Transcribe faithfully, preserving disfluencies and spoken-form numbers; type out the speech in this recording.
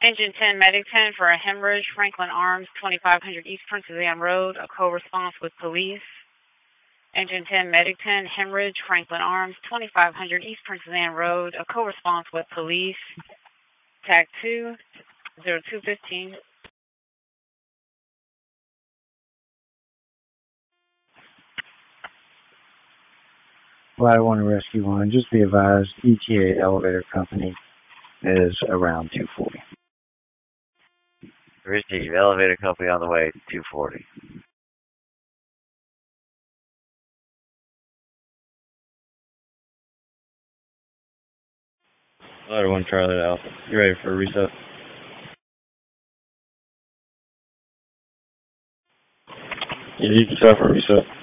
Engine ten, Medic ten for a hemorrhage, Franklin Arms, twenty-five hundred East Princess Anne Road, a co-response with police. Engine ten, Medic ten, hemorrhage, Franklin Arms, twenty-five hundred East Princess Anne Road, a co-response with police. Tag two, zero two fifteen. Ladder one Rescue one, just be advised, E T A Elevator Company is around two forty. Receive elevator company on the way to two forty. Ladder one Charlie to Alpha. You ready for a reset? Yeah, you can start for a reset.